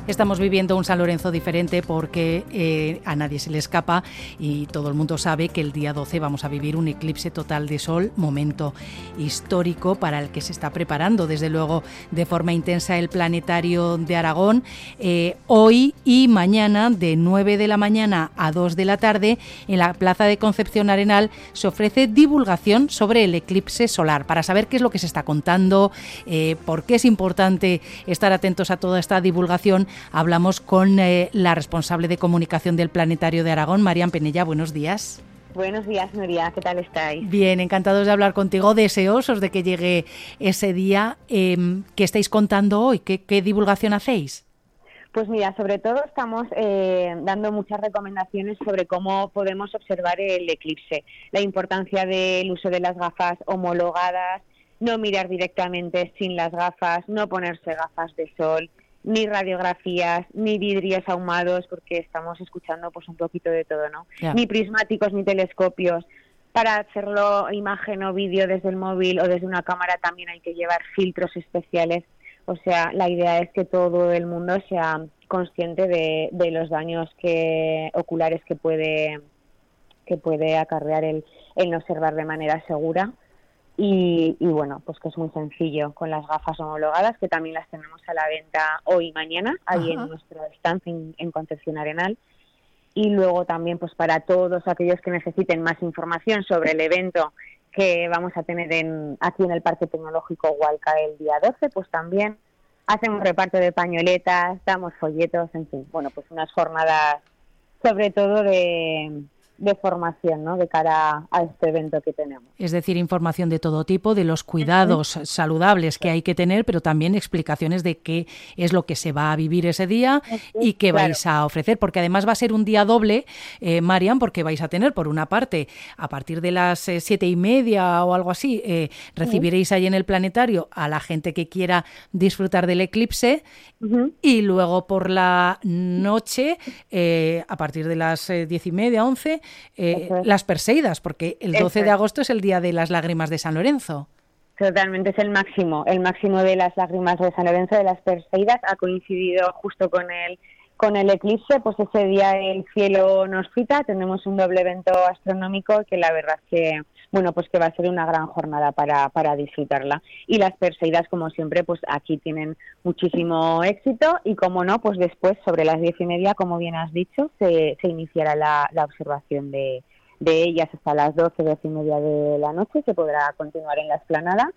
Estamos viviendo un San Lorenzo diferente porque a nadie se le escapa y todo el mundo sabe que el día 12 vamos a vivir un eclipse total de sol, momento histórico para el que se está preparando desde luego de forma intensa el Planetario de Aragón. Hoy y mañana de 9 de la mañana a 2 de la tarde en la Plaza de Concepción Arenal se ofrece divulgación sobre el eclipse solar para saber qué es lo que se está contando, por qué es importante estar atentos a toda esta divulgación. Hablamos con la responsable de comunicación del Planetario de Aragón, Marian Penella. Buenos días. Buenos días, Nuria. ¿Qué tal estáis? Bien, encantados de hablar contigo, deseosos de que llegue ese día. ¿Qué estáis contando hoy? ¿Qué divulgación hacéis? Pues mira, sobre todo estamos dando muchas recomendaciones sobre cómo podemos observar el eclipse, la importancia del uso de las gafas homologadas, no mirar directamente sin las gafas, no ponerse gafas de sol, ni radiografías, ni vidrios ahumados, porque estamos escuchando pues un poquito de todo, ¿no? Ya. Ni prismáticos ni telescopios. Para hacerlo imagen o vídeo desde el móvil o desde una cámara también hay que llevar filtros especiales. O sea, la idea es que todo el mundo sea consciente de los daños oculares que puede acarrear el no observar de manera segura. Y bueno, pues que es muy sencillo con las gafas homologadas, que también las tenemos a la venta hoy y mañana, ahí en nuestro stand en Concepción Arenal. Y luego también pues para todos aquellos que necesiten más información sobre el evento que vamos a tener aquí en el Parque Tecnológico Hualca el día 12, pues también hacemos reparto de pañoletas, damos folletos, en fin, bueno, pues unas jornadas sobre todo de formación, ¿no?, de cara a este evento que tenemos. Es decir, información de todo tipo, de los cuidados saludables que hay que tener, pero también explicaciones de qué es lo que se va a vivir ese día y qué vais a ofrecer, porque además va a ser un día doble, Marian, porque vais a tener, por una parte, a partir de las 7:30 o algo así, recibiréis ahí en el planetario a la gente que quiera disfrutar del eclipse y luego por la noche, a partir de las 10:30, 11, las Perseidas, porque el 12 de agosto es el día de las lágrimas de San Lorenzo. Totalmente, es el máximo de las lágrimas de San Lorenzo, de las Perseidas, ha coincidido justo con el eclipse, pues ese día el cielo nos cita, tenemos un doble evento astronómico que la verdad que, bueno, pues que va a ser una gran jornada para disfrutarla. Y las Perseidas, como siempre, pues aquí tienen muchísimo éxito y, como no, pues después, sobre las 10:30, como bien has dicho, se iniciará la observación de ellas hasta las 12:30 de la noche. Se podrá continuar en la explanada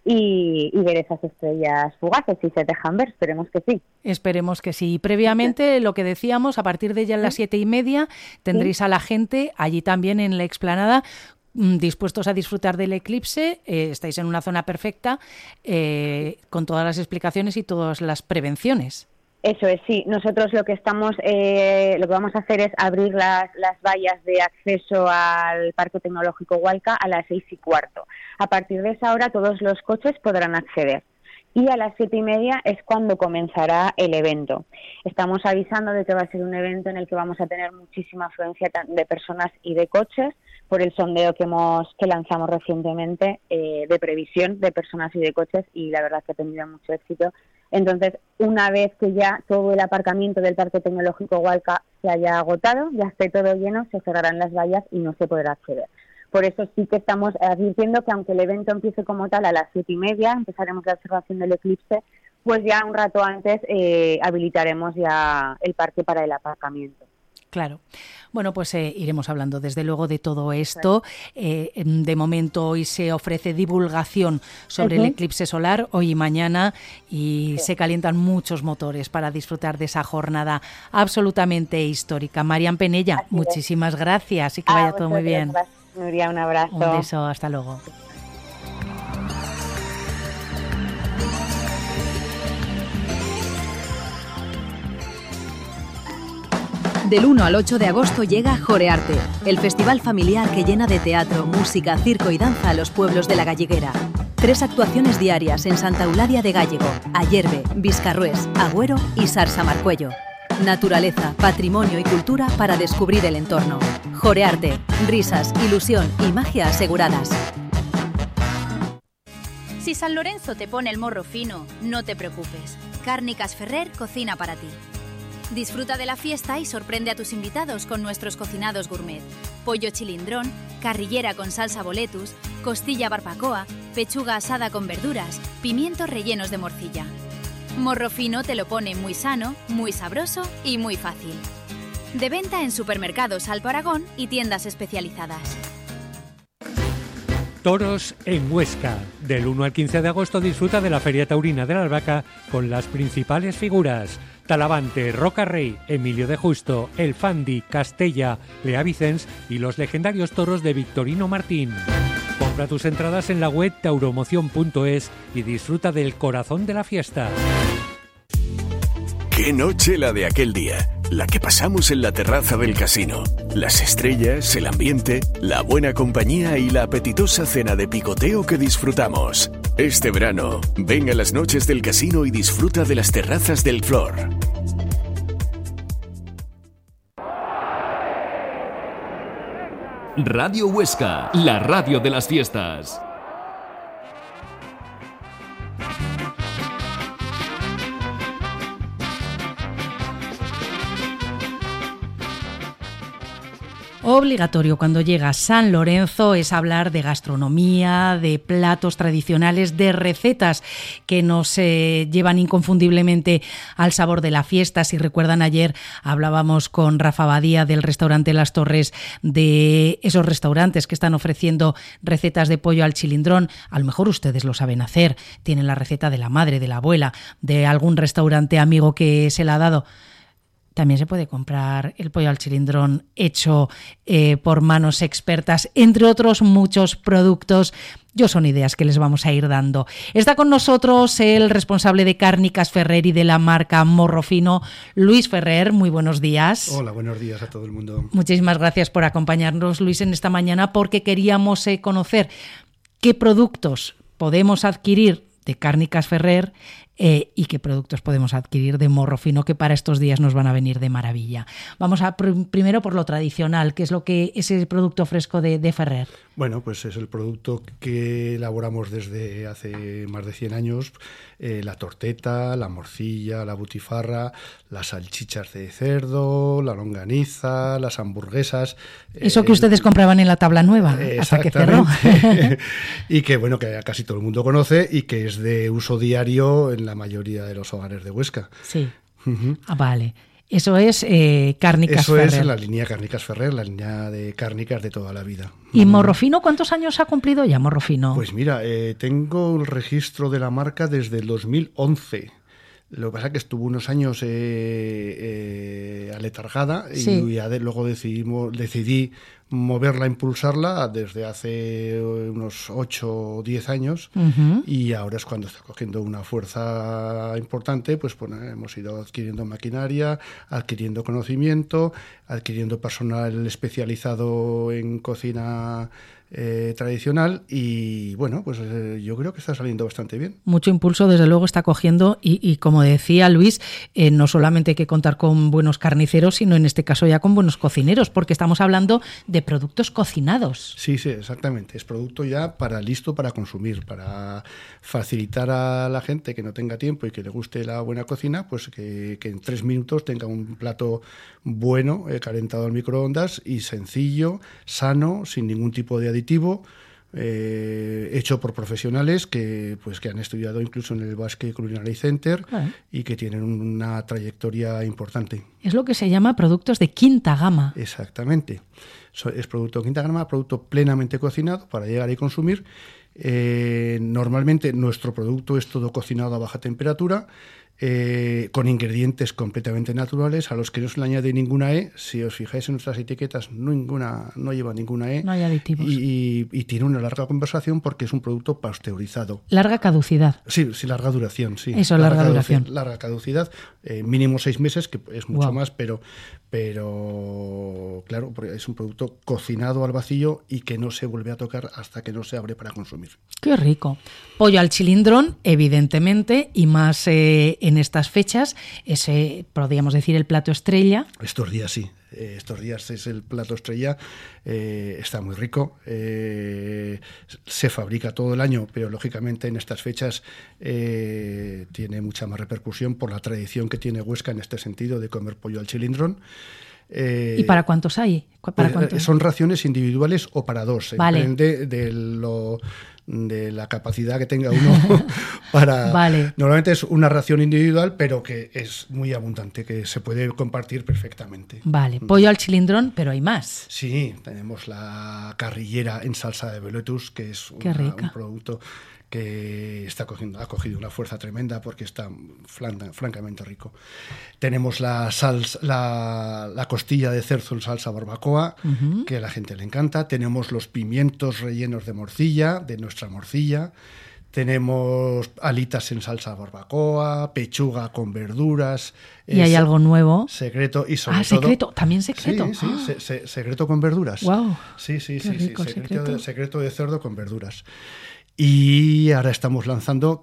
y ver esas estrellas fugaces, si se dejan ver, esperemos que sí. Esperemos que sí. Previamente, lo que decíamos, a partir de ya las 7:30 tendréis a la gente allí también en la explanada dispuestos a disfrutar del eclipse. Estáis en una zona perfecta con todas las explicaciones y todas las prevenciones. Eso es, sí. Nosotros lo que vamos a hacer es abrir las vallas de acceso al Parque Tecnológico Hualca a las 6:15. A partir de esa hora todos los coches podrán acceder. Y a las 7:30 es cuando comenzará el evento. Estamos avisando de que va a ser un evento en el que vamos a tener muchísima afluencia de personas y de coches por el sondeo que lanzamos recientemente de previsión de personas y de coches, y la verdad que ha tenido mucho éxito. Entonces, una vez que ya todo el aparcamiento del Parque Tecnológico Hualca se haya agotado, ya esté todo lleno, se cerrarán las vallas y no se podrá acceder. Por eso sí que estamos advirtiendo que aunque el evento empiece como tal a las 7:30, empezaremos la observación del eclipse, pues ya un rato antes habilitaremos ya el parque para el aparcamiento. Claro. Bueno, pues iremos hablando desde luego de todo esto. De momento hoy se ofrece divulgación sobre el eclipse solar, hoy y mañana, y se calientan muchos motores para disfrutar de esa jornada absolutamente histórica. Marian Penella, muchísimas gracias y que vaya todo muy bien. Gracias, Nuria, un abrazo. Un beso, hasta luego. Del 1 al 8 de agosto llega Jorearte, el festival familiar que llena de teatro, música, circo y danza a los pueblos de la Galleguera. 3 actuaciones diarias en Santa Eulalia de Gállego, Ayerbe, Viscarrués, Agüero y Sarsamarcuello. Naturaleza, patrimonio y cultura para descubrir el entorno. Jorearte, risas, ilusión y magia aseguradas. Si San Lorenzo te pone el morro fino, no te preocupes. Cárnicas Ferrer cocina para ti. Disfruta de la fiesta y sorprende a tus invitados con nuestros cocinados gourmet. Pollo chilindrón, carrillera con salsa boletus, costilla barbacoa, pechuga asada con verduras, pimientos rellenos de morcilla. Morro Fino te lo pone muy sano, muy sabroso y muy fácil. De venta en supermercados Alto Aragón y tiendas especializadas. Toros en Huesca. Del 1 al 15 de agosto disfruta de la Feria Taurina de la Albahaca con las principales figuras: Talavante, Roca Rey, Emilio de Justo, El Fandi, Castella, Lea Vicens y los legendarios toros de Victorino Martín. Compra tus entradas en la web tauromoción.es y disfruta del corazón de la fiesta. ¡Qué noche la de aquel día! La que pasamos en la terraza del casino. Las estrellas, el ambiente, la buena compañía y la apetitosa cena de picoteo que disfrutamos. Este verano, ven a las noches del casino y disfruta de las terrazas del Flor. Radio Huesca, la radio de las fiestas. Obligatorio cuando llega San Lorenzo es hablar de gastronomía, de platos tradicionales, de recetas que nos llevan inconfundiblemente al sabor de la fiesta. Si recuerdan, ayer hablábamos con Rafa Badía del restaurante Las Torres, de esos restaurantes que están ofreciendo recetas de pollo al chilindrón. A lo mejor ustedes lo saben hacer, tienen la receta de la madre, de la abuela, de algún restaurante amigo que se la ha dado. También se puede comprar el pollo al chilindrón hecho por manos expertas, entre otros muchos productos. Son ideas que les vamos a ir dando. Está con nosotros el responsable de Cárnicas Ferrer y de la marca Morro Fino, Luis Ferrer. Muy buenos días. Hola, buenos días a todo el mundo. Muchísimas gracias por acompañarnos, Luis, en esta mañana, porque queríamos conocer qué productos podemos adquirir de Cárnicas Ferrer y qué productos podemos adquirir de Morro Fino, que para estos días nos van a venir de maravilla. Vamos a primero por lo tradicional, que es lo que es el producto fresco de Ferrer. Bueno, pues es el producto que elaboramos desde hace más de 100 años, la torteta, la morcilla, la butifarra, las salchichas de cerdo, la longaniza, las hamburguesas. Eso que ustedes compraban en la tabla nueva, hasta que cerró. Y que bueno, que casi todo el mundo conoce y que es de uso diario en la mayoría de los hogares de Huesca. Sí. Uh-huh. Vale. Eso es Cárnicas Ferrer. Eso es la línea Cárnicas Ferrer, la línea de cárnicas de toda la vida. ¿Y Morro Fino cuántos años ha cumplido ya Morro Fino? Pues mira, tengo el registro de la marca desde el 2011. Lo que pasa es que estuvo unos años aletargada y ya luego decidí moverla, impulsarla desde hace unos 8 o 10 años y ahora es cuando está cogiendo una fuerza importante. Pues hemos ido adquiriendo maquinaria, adquiriendo conocimiento, adquiriendo personal especializado en cocina tradicional y bueno, pues yo creo que está saliendo bastante bien. Mucho impulso desde luego está cogiendo y como decía Luis, no solamente hay que contar con buenos carniceros, sino en este caso ya con buenos cocineros, porque estamos hablando de productos cocinados. Sí, exactamente, es producto ya listo para consumir, para facilitar a la gente que no tenga tiempo y que le guste la buena cocina, pues que en 3 minutos tenga un plato bueno, calentado al microondas y sencillo, sano, sin ningún tipo de aditivo, hecho por profesionales que han estudiado incluso en el Basque Culinary Center y que tienen una trayectoria importante. Es lo que se llama productos de quinta gama. Exactamente. Es producto de quinta gama, producto plenamente cocinado para llegar y consumir. Normalmente nuestro producto es todo cocinado a baja temperatura, con ingredientes completamente naturales a los que no se le añade ninguna E. Si os fijáis en nuestras etiquetas, no lleva ninguna E. No hay aditivos. Y tiene una larga conservación porque es un producto pasteurizado. ¿Larga caducidad? Sí, larga duración, sí. Eso, larga duración. Larga caducidad, mínimo 6 meses, que es mucho más, pero claro, porque es un producto cocinado al vacío y que no se vuelve a tocar hasta que no se abre para consumir. ¡Qué rico! Pollo al chilindrón, evidentemente, y más en estas fechas, ese, podríamos decir, el plato estrella. Estos días sí, estos días es el plato estrella, está muy rico, se fabrica todo el año, pero lógicamente en estas fechas tiene mucha más repercusión por la tradición que tiene Huesca en este sentido de comer pollo al chilindrón. ¿Y para cuántos hay? ¿Cuántos? Son raciones individuales o para dos, vale. Depende de la capacidad que tenga uno para... Vale. Normalmente es una ración individual, pero que es muy abundante, que se puede compartir perfectamente. Vale, pollo al chilindrón, pero hay más. Sí, tenemos la carrillera en salsa de velutus, que es un producto que ha cogido una fuerza tremenda porque está francamente rico. Tenemos la costilla de cerdo en salsa barbacoa, que a la gente le encanta. Tenemos los pimientos rellenos de morcilla, de nuestra morcilla. Tenemos alitas en salsa barbacoa, pechuga con verduras. ¿Y hay algo nuevo? Secreto y sobre todo... secreto, también secreto. Sí, secreto con verduras. Wow. Sí. Secreto de cerdo con verduras. Y ahora estamos lanzando,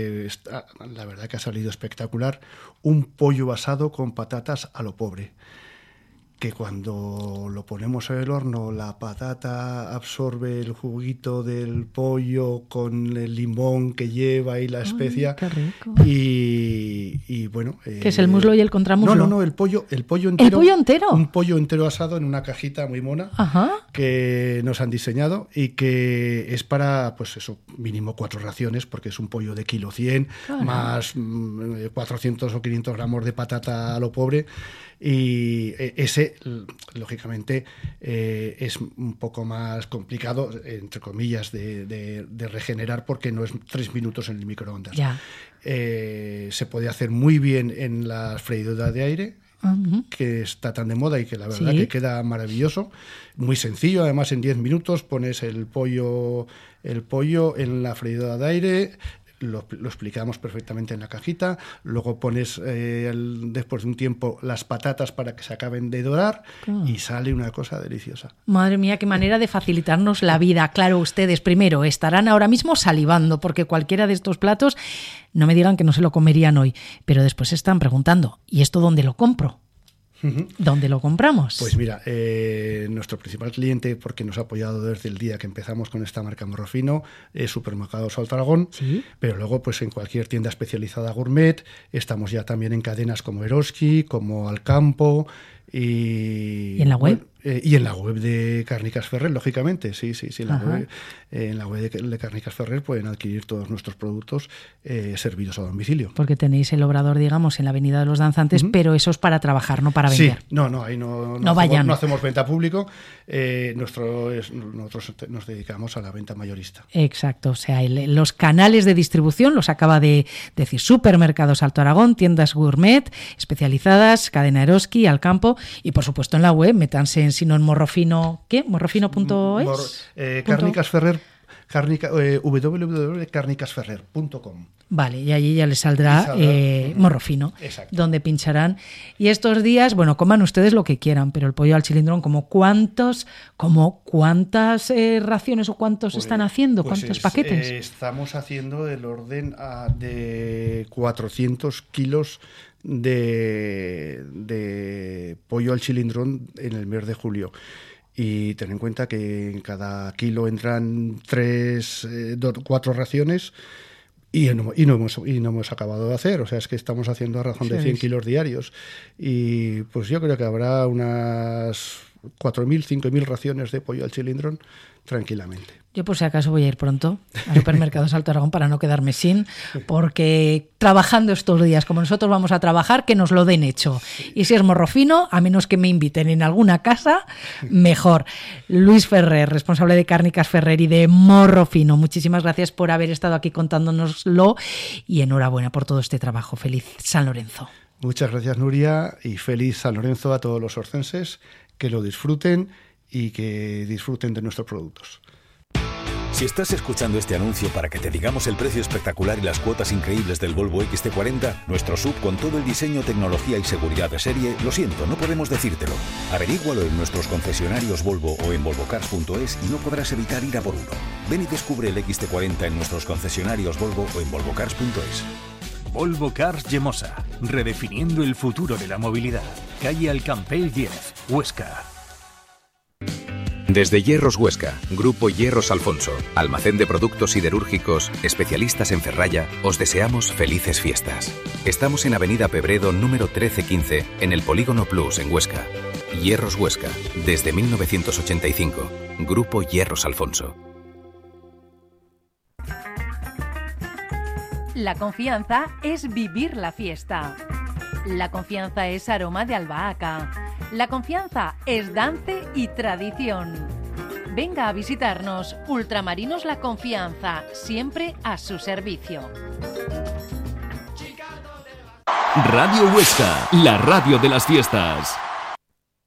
la verdad que ha salido espectacular, un pollo asado con patatas a lo pobre. Que cuando lo ponemos en el horno, la patata absorbe el juguito del pollo con el limón que lleva y la especia. Qué rico. Y bueno... ¿Qué es el muslo y el contramuslo? No, el pollo entero. ¿El pollo entero? Un pollo entero asado en una cajita muy mona. Ajá. Que nos han diseñado y que es para, pues eso, mínimo 4 raciones, porque es un pollo de 100 kg, más 400 o 500 gramos de patata a lo pobre. Y ese, lógicamente, es un poco más complicado, entre comillas, de regenerar, porque no es 3 minutos en el microondas. Ya. Se puede hacer muy bien en la freidora de aire, que está tan de moda y que la verdad que queda maravilloso, muy sencillo. Además, en 10 minutos pones el pollo en la freidora de aire. Lo explicamos perfectamente en la cajita. Luego pones, después de un tiempo, las patatas para que se acaben de dorar y sale una cosa deliciosa. Madre mía, qué manera de facilitarnos la vida. Claro, ustedes primero estarán ahora mismo salivando, porque cualquiera de estos platos, no me digan que no se lo comerían hoy, pero después se están preguntando, ¿y esto dónde lo compro? ¿Dónde lo compramos? Pues mira, nuestro principal cliente, porque nos ha apoyado desde el día que empezamos con esta marca Morrofino, es Supermercados Alto Aragón, pero luego pues en cualquier tienda especializada gourmet. Estamos ya también en cadenas como Eroski, como Alcampo. ¿Y en la web? Y en la web de Cárnicas Ferrer, lógicamente, sí. En la web de Cárnicas Ferrer pueden adquirir todos nuestros productos servidos a domicilio. Porque tenéis el obrador, digamos, en la Avenida de los Danzantes, pero eso es para trabajar, no para vender. Sí, ahí no hacemos venta público. Nosotros nos dedicamos a la venta mayorista. Exacto, o sea, los canales de distribución los acaba de decir: Supermercados Alto Aragón, tiendas gourmet especializadas, cadena Eroski, Alcampo, y por supuesto en la web, métanse en sino en Morrofino, ¿qué? Morrofino.es. Cárnicas Ferrer, www.carnicasferrer.com. Vale, y allí ya les saldrá Morrofino, donde pincharán. Y estos días, bueno, coman ustedes lo que quieran, pero el pollo al chilindrón, ¿cuántas raciones o cuántos están haciendo? ¿Cuántos paquetes? Estamos haciendo del orden de 400 kilos de pollo al chilindrón en el mes de julio. Y ten en cuenta que en cada kilo entran 4 raciones y no hemos acabado de hacer. O sea, es que estamos haciendo a razón de 100 kilos diarios. Y pues yo creo que habrá unas 4.000, 5.000 raciones de pollo al chilindrón tranquilamente. Yo por si acaso voy a ir pronto a Supermercados Alto Aragón para no quedarme sin, porque trabajando estos días como nosotros vamos a trabajar, que nos lo den hecho. Y si es Morrofino, a menos que me inviten en alguna casa, mejor. Luis Ferrer, responsable de Cárnicas Ferrer y de Morrofino, muchísimas gracias por haber estado aquí contándonoslo y enhorabuena por todo este trabajo. Feliz San Lorenzo. Muchas gracias, Nuria, y feliz San Lorenzo a todos los orcenses, que lo disfruten y que disfruten de nuestros productos. Si estás escuchando este anuncio para que te digamos el precio espectacular y las cuotas increíbles del Volvo XC40, nuestro SUV con todo el diseño, tecnología y seguridad de serie, lo siento, no podemos decírtelo. Averígualo en nuestros concesionarios Volvo o en volvocars.es y no podrás evitar ir a por uno. Ven y descubre el XC40 en nuestros concesionarios Volvo o en volvocars.es. Volvo Cars Llemosa, redefiniendo el futuro de la movilidad. Calle Alcampell 10, Huesca. Desde Hierros Huesca, Grupo Hierros Alfonso, almacén de productos siderúrgicos, especialistas en ferralla, os deseamos felices fiestas. Estamos en Avenida Pebredo número 1315, en el Polígono Plus en Huesca. Hierros Huesca, desde 1985. Grupo Hierros Alfonso. La confianza es vivir la fiesta. La confianza es aroma de albahaca. La confianza es dance y tradición. Venga a visitarnos. Ultramarinos La Confianza, siempre a su servicio. Radio Huesca, la radio de las fiestas.